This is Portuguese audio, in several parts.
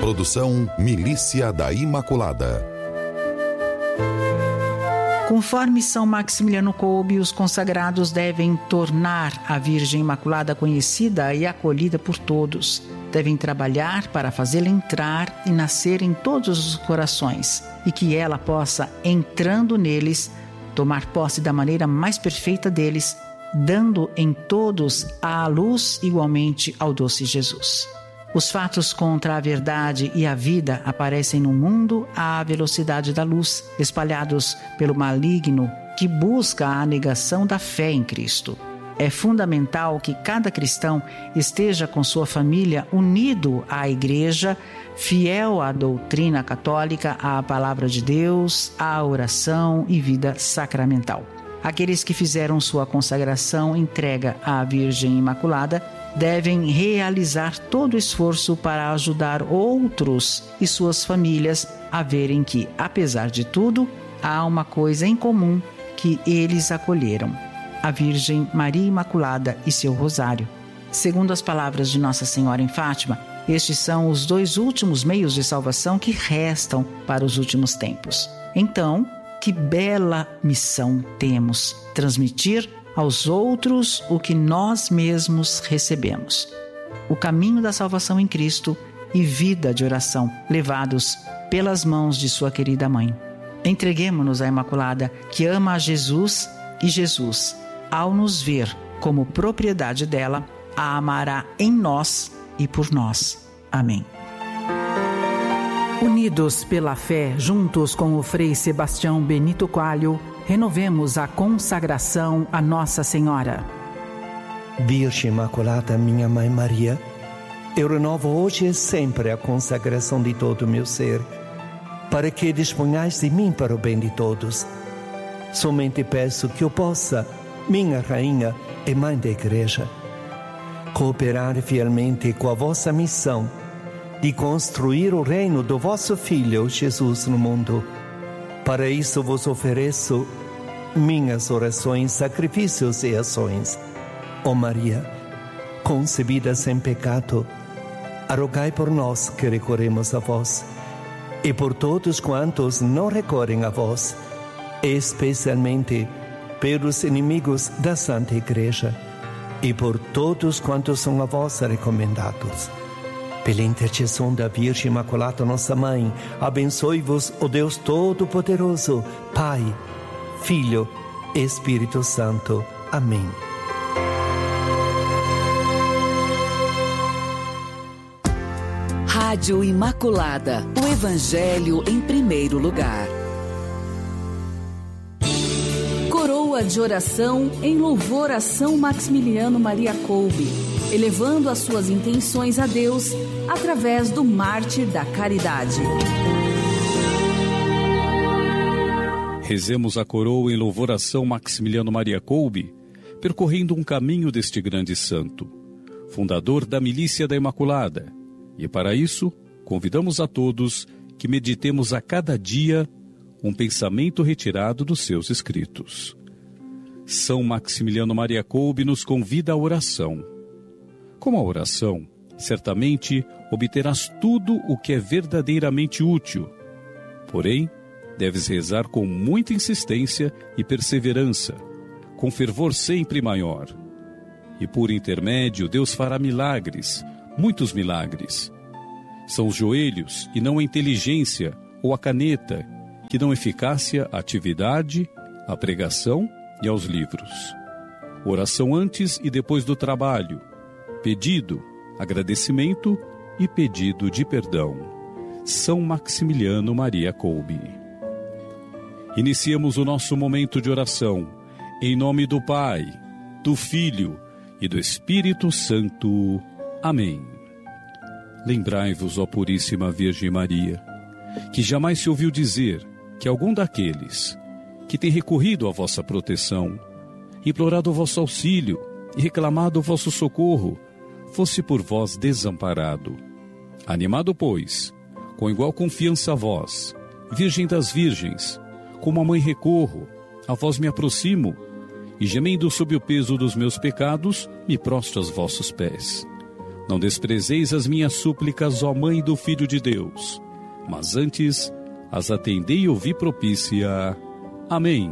Produção Milícia da Imaculada. Conforme São Maximiliano Kolbe, os consagrados devem tornar a Virgem Imaculada conhecida e acolhida por todos. Devem trabalhar para fazê-la entrar e nascer em todos os corações, e que ela possa, entrando neles, tomar posse da maneira mais perfeita deles, dando em todos a luz igualmente ao doce Jesus. Os fatos contra a verdade e a vida aparecem no mundo à velocidade da luz, espalhados pelo maligno que busca a negação da fé em Cristo. É fundamental que cada cristão esteja com sua família unido à Igreja, fiel à doutrina católica, à palavra de Deus, à oração e vida sacramental. Aqueles que fizeram sua consagração entrega à Virgem Imaculada devem realizar todo o esforço para ajudar outros e suas famílias a verem que, apesar de tudo, há uma coisa em comum que eles acolheram: a Virgem Maria Imaculada e seu rosário. Segundo as palavras de Nossa Senhora em Fátima, estes são os 2 últimos meios de salvação que restam para os últimos tempos. Então, que bela missão temos: transmitir aos outros o que nós mesmos recebemos. O caminho da salvação em Cristo e vida de oração, levados pelas mãos de sua querida mãe. Entreguemo-nos à Imaculada, que ama a Jesus, e Jesus, ao nos ver como propriedade dela, a amará em nós e por nós. Amém. Unidos pela fé, juntos com o Frei Sebastião Benito Coelho, renovemos a consagração a Nossa Senhora. Virgem Imaculada, minha Mãe Maria, eu renovo hoje e sempre a consagração de todo o meu ser, para que disponhais de mim para o bem de todos. Somente peço que eu possa, minha Rainha e Mãe da Igreja, cooperar fielmente com a vossa missão de construir o reino do vosso Filho Jesus no mundo. Para isso vos ofereço minhas orações, sacrifícios e ações. Ó Maria, concebida sem pecado, rogai por nós que recorremos a vós, e por todos quantos não recorrem a vós, especialmente pelos inimigos da Santa Igreja, e por todos quantos são a vós recomendados. Pela intercessão da Virgem Imaculada, nossa Mãe, abençoe-vos o Deus Todo-Poderoso, Pai, Filho e Espírito Santo. Amém. Rádio Imaculada, o Evangelho em primeiro lugar. Coroa de oração em louvor a São Maximiliano Maria Kolbe, elevando as suas intenções a Deus através do mártir da caridade. Rezemos a coroa em louvor a São Maximiliano Maria Kolbe, percorrendo um caminho deste grande santo, fundador da Milícia da Imaculada. E para isso, convidamos a todos que meditemos a cada dia um pensamento retirado dos seus escritos. São Maximiliano Maria Kolbe nos convida à oração. Com a oração, certamente obterás tudo o que é verdadeiramente útil. Porém, deves rezar com muita insistência e perseverança, com fervor sempre maior. E por intermédio, Deus fará milagres, muitos milagres. São os joelhos e não a inteligência ou a caneta que dão eficácia à atividade, à pregação e aos livros. Oração antes e depois do trabalho, pedido, agradecimento e pedido de perdão. São Maximiliano Maria Kolbe. Iniciemos o nosso momento de oração, em nome do Pai, do Filho e do Espírito Santo. Amém. Lembrai-vos, ó Puríssima Virgem Maria, que jamais se ouviu dizer que algum daqueles que tem recorrido à vossa proteção, implorado o vosso auxílio e reclamado o vosso socorro, fosse por vós desamparado. Animado, pois, com igual confiança a vós, Virgem das Virgens, como a mãe recorro, a vós me aproximo, e gemendo sob o peso dos meus pecados, me prostro aos vossos pés. Não desprezeis as minhas súplicas, ó Mãe do Filho de Deus, mas antes as atendei e ouvi propícia. Amém.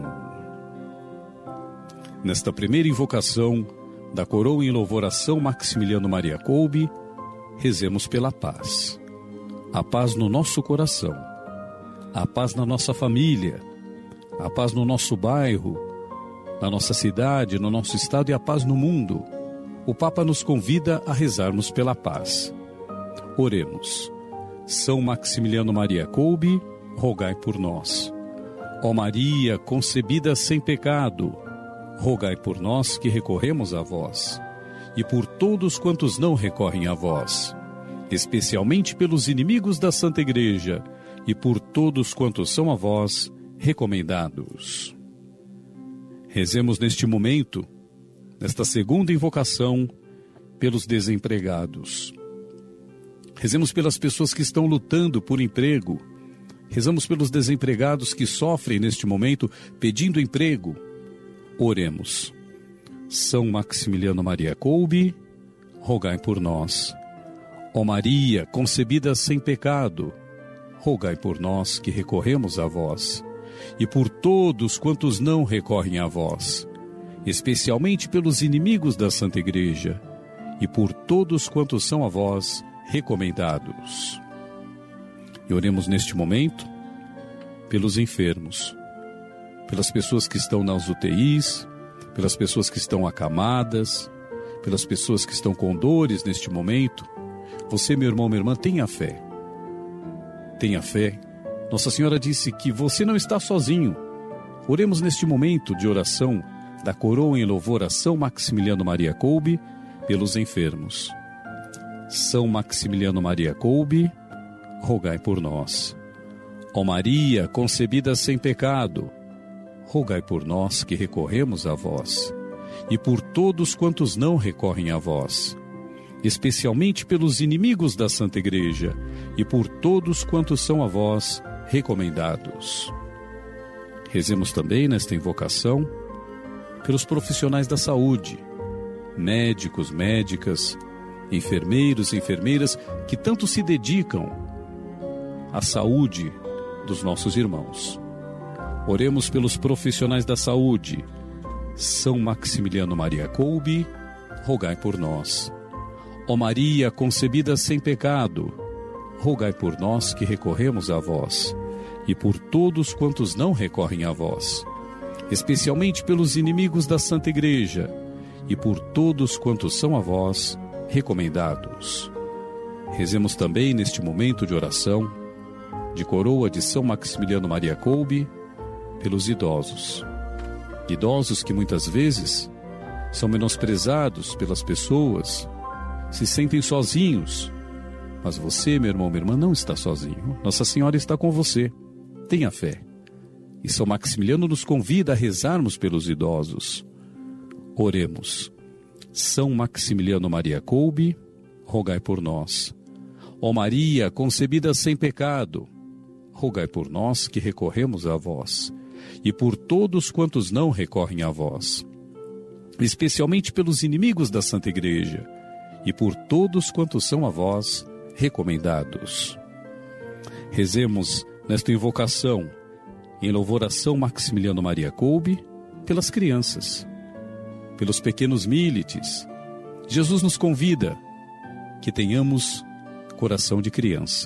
Nesta primeira invocação da coroa em louvor a São Maximiliano Maria Kolbe, rezemos pela paz. A paz no nosso coração, a paz na nossa família, a paz no nosso bairro, na nossa cidade, no nosso estado e a paz no mundo. O Papa nos convida a rezarmos pela paz. Oremos. São Maximiliano Maria Kolbe, rogai por nós. Ó Maria, concebida sem pecado, rogai por nós que recorremos a vós, e por todos quantos não recorrem a vós, especialmente pelos inimigos da Santa Igreja, e por todos quantos são a vós recomendados. Rezemos neste momento, nesta segunda invocação, pelos desempregados. Rezemos pelas pessoas que estão lutando por emprego. Rezamos pelos desempregados que sofrem neste momento pedindo emprego. Oremos. São Maximiliano Maria Kolbe, rogai por nós. Ó Maria, concebida sem pecado, rogai por nós que recorremos a vós, e por todos quantos não recorrem a vós, especialmente pelos inimigos da Santa Igreja, e por todos quantos são a vós recomendados. E oremos neste momento pelos enfermos, pelas pessoas que estão nas UTIs, pelas pessoas que estão acamadas, pelas pessoas que estão com dores neste momento. Você, meu irmão, minha irmã, tenha fé. Tenha fé. Nossa Senhora disse que você não está sozinho. Oremos neste momento de oração da coroa em louvor a São Maximiliano Maria Kolbe pelos enfermos. São Maximiliano Maria Kolbe, rogai por nós. Ó Maria, concebida sem pecado, rogai por nós que recorremos a vós, e por todos quantos não recorrem a vós, especialmente pelos inimigos da Santa Igreja, e por todos quantos são a vós recomendados. Rezemos também nesta invocação pelos profissionais da saúde, médicos, médicas, enfermeiros, enfermeiras, que tanto se dedicam à saúde dos nossos irmãos. Oremos pelos profissionais da saúde. São Maximiliano Maria Kolbe, rogai por nós. Ó Maria, concebida sem pecado, rogai por nós que recorremos a vós, e por todos quantos não recorrem a vós, especialmente pelos inimigos da Santa Igreja, e por todos quantos são a vós recomendados. Rezemos também neste momento de oração, de coroa de São Maximiliano Maria Kolbe, pelos idosos. Idosos que muitas vezes são menosprezados pelas pessoas, se sentem sozinhos. Mas você, meu irmão, minha irmã, não está sozinho. Nossa Senhora está com você. Tenha fé. E São Maximiliano nos convida a rezarmos pelos idosos. Oremos. São Maximiliano Maria Kolbe, rogai por nós. Ó Maria, concebida sem pecado, rogai por nós que recorremos a vós, e por todos quantos não recorrem a vós, especialmente pelos inimigos da Santa Igreja, e por todos quantos são a vós recomendados. Rezemos nesta invocação, em louvor a São Maximiliano Maria Kolbe, pelas crianças, pelos pequenos milites. Jesus nos convida que tenhamos coração de criança.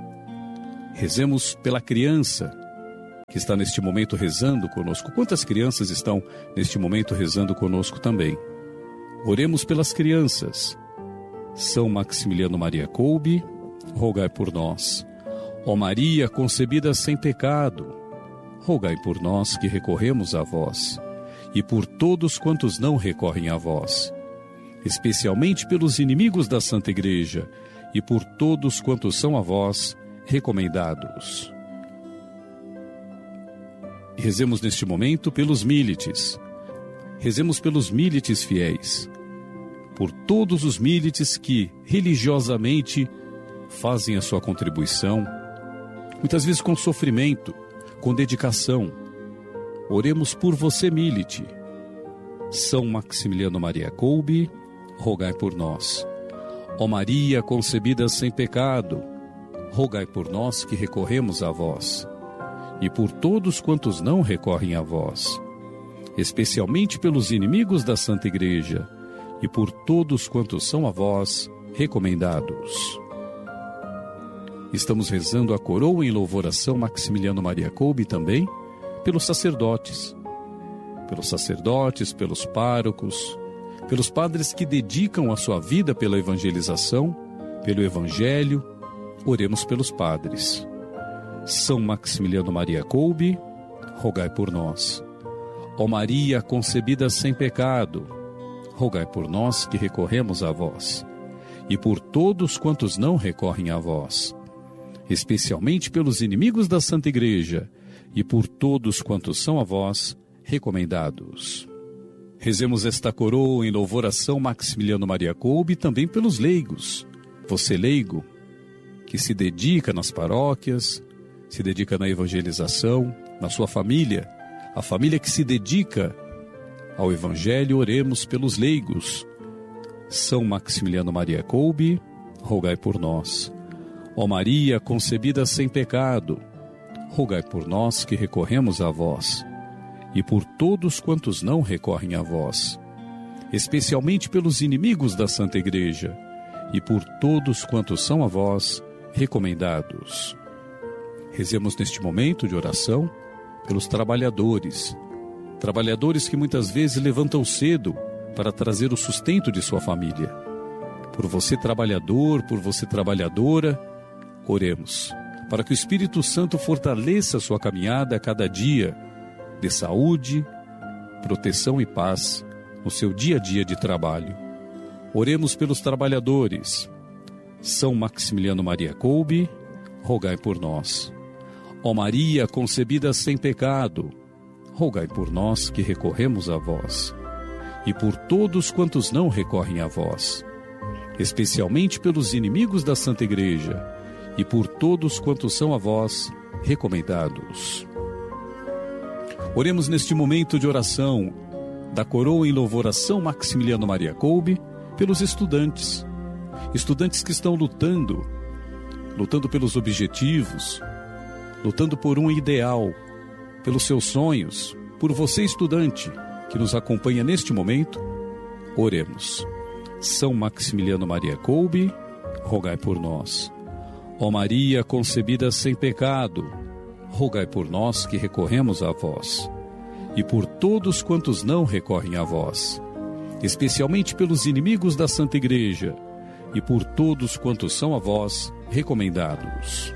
Rezemos pela criança que está neste momento rezando conosco. Quantas crianças estão neste momento rezando conosco também? Oremos pelas crianças. São Maximiliano Maria Kolbe, rogai por nós. Ó Maria, concebida sem pecado, rogai por nós que recorremos a vós, e por todos quantos não recorrem a vós, especialmente pelos inimigos da Santa Igreja, e por todos quantos são a vós recomendados. Rezemos neste momento pelos milites. Rezemos pelos milites fiéis, por todos os milites que religiosamente fazem a sua contribuição, muitas vezes com sofrimento, com dedicação. Oremos por você, milite. São Maximiliano Maria Kolbe, rogai por nós. Ó Maria concebida sem pecado, rogai por nós que recorremos a vós, e por todos quantos não recorrem a vós, especialmente pelos inimigos da Santa Igreja, e por todos quantos são a vós recomendados. Estamos rezando a coroa em louvor a São Maximiliano Maria Kolbe também pelos sacerdotes, pelos párocos, pelos padres que dedicam a sua vida pela evangelização, pelo Evangelho. Oremos pelos padres. São Maximiliano Maria Kolbe, rogai por nós. Ó Maria concebida sem pecado, rogai por nós que recorremos a vós, e por todos quantos não recorrem a vós, especialmente pelos inimigos da Santa Igreja, e por todos quantos são a vós recomendados. Rezemos esta coroa em louvor a São Maximiliano Maria Kolbe também pelos leigos. Você leigo, que se dedica nas paróquias, se dedica na evangelização, na sua família, a família que se dedica ao Evangelho, oremos pelos leigos. São Maximiliano Maria Kolbe, rogai por nós. Ó Maria concebida sem pecado, rogai por nós que recorremos a vós, e por todos quantos não recorrem a vós, especialmente pelos inimigos da Santa Igreja, e por todos quantos são a vós recomendados. Rezemos neste momento de oração pelos trabalhadores que muitas vezes levantam cedo para trazer o sustento de sua família. Por você trabalhador, por você trabalhadora, oremos para que o Espírito Santo fortaleça a sua caminhada a cada dia, de saúde, proteção e paz no seu dia a dia de trabalho. Oremos pelos trabalhadores. São Maximiliano Maria Kolbe, rogai por nós. Ó Maria concebida sem pecado, rogai por nós que recorremos a vós, e por todos quantos não recorrem a vós, especialmente pelos inimigos da Santa Igreja, e por todos quantos são a vós recomendados. Oremos neste momento de oração da coroa em louvor a São Maximiliano Maria Kolbe pelos estudantes que estão lutando pelos objetivos, lutando por um ideal, pelos seus sonhos, por você estudante que nos acompanha neste momento. Oremos. São Maximiliano Maria Kolbe, rogai por nós. Ó Maria concebida sem pecado, rogai por nós que recorremos a vós, e por todos quantos não recorrem a vós, especialmente pelos inimigos da Santa Igreja, e por todos quantos são a vós recomendados.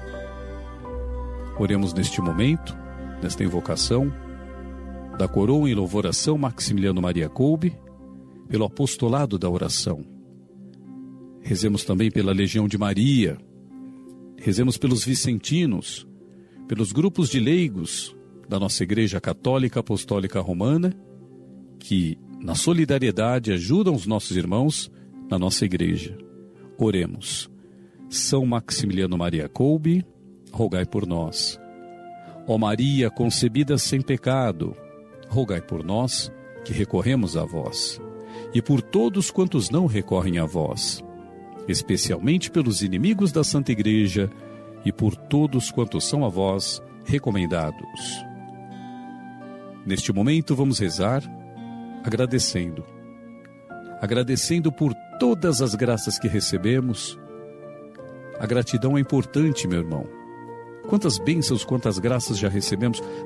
Oremos neste momento, nesta invocação, da coroa em louvor a São Maximiliano Maria Kolbe, pelo apostolado da oração. Rezemos também pela Legião de Maria, rezemos pelos vicentinos, pelos grupos de leigos da nossa Igreja Católica Apostólica Romana, que, na solidariedade, ajudam os nossos irmãos na nossa Igreja. Oremos. São Maximiliano Maria Kolbe, rogai por nós. Ó Maria concebida sem pecado, rogai por nós que recorremos a vós, e por todos quantos não recorrem a vós, especialmente pelos inimigos da Santa Igreja, e por todos quantos são a vós recomendados. Neste momento vamos rezar agradecendo por todas as graças que recebemos. A gratidão é importante, meu irmão. Quantas bênçãos, quantas graças já recebemos.